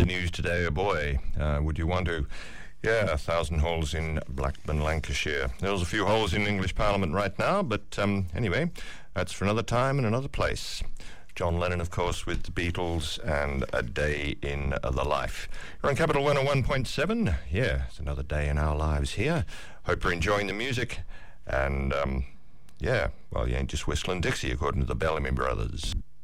news today, oh boy, would you want to? Yeah, 1,000 holes in Blackburn, Lancashire. There's a few holes in English Parliament right now, but anyway, that's for another time and another place. John Lennon, of course, with the Beatles and A Day in the Life. You're on Capital 101.7. Yeah, it's another day in our lives here. Hope you're enjoying the music. And, yeah, well, you ain't just whistling Dixie, according to the Bellamy Brothers.